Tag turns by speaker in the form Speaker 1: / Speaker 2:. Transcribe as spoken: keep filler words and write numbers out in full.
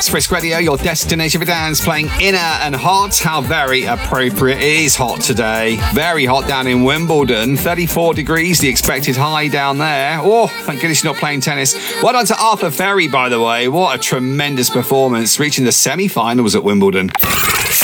Speaker 1: Frisk Radio, your destination for dance, playing Inner and Hot. How very appropriate. It is hot today. Very hot down in Wimbledon. thirty-four degrees, the expected high down there. Oh, thank goodness you're not playing tennis. Well done to Arthur Ferry, by the way. What a tremendous performance, reaching the semi-finals at Wimbledon.